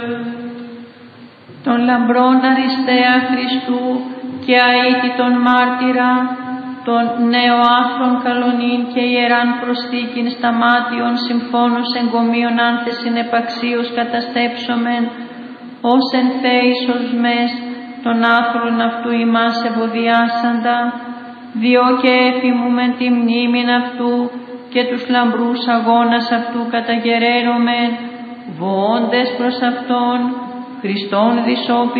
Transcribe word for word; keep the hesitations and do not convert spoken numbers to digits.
Τον λαμπρόν αριστέα Χριστού και αήτητον μάρτυρα, τον νεοάφρον καλονήν και ιεράν προσθήκην σταμάτιον συμφώνους εγκομείων άνθεσιν επαξίως καταστέψομεν, ως εν θέησος μες τον άθρων αυτού ημάς ευωδιάσαντα, διό και έφημουμεν τη μνήμην αυτού και τους λαμπρούς αγώνας αυτού καταγεραίρομεν, βοώντες προς Αυτόν, Χριστόν δισόπι